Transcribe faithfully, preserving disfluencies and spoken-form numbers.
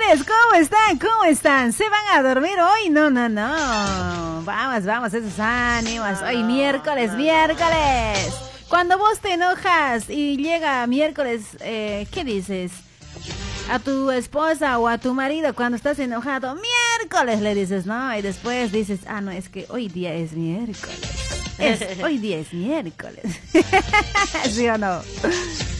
señores, ¿cómo están? ¿Cómo están? ¿Se van a dormir hoy? No, no, no. Vamos, vamos, esos ánimos. Hoy miércoles, miércoles. Cuando vos te enojas y llega miércoles, eh, ¿qué dices? A tu esposa o a tu marido cuando estás enojado, miércoles le dices, ¿no? Y después dices, ah, no, es que hoy día es miércoles. Es, hoy día es miércoles. ¿Sí o no?